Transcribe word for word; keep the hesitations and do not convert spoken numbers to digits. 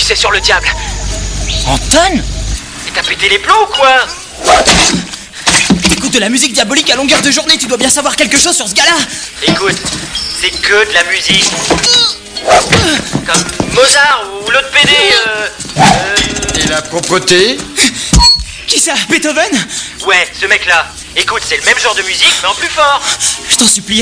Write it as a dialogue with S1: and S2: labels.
S1: sais, sur le diable.
S2: Anton ?
S1: Et t'as pété les plombs ou quoi?
S2: T'écoutes de la musique diabolique à longueur de journée, tu dois bien savoir quelque chose sur ce gars-là.
S1: Écoute, c'est que de la musique. Comme Mozart ou l'autre P D. Euh, euh...
S3: Et la propreté?
S2: Qui ça? Beethoven?
S1: Ouais, ce mec-là. Écoute, c'est le même genre de musique, mais en plus fort.
S2: Je t'en supplie,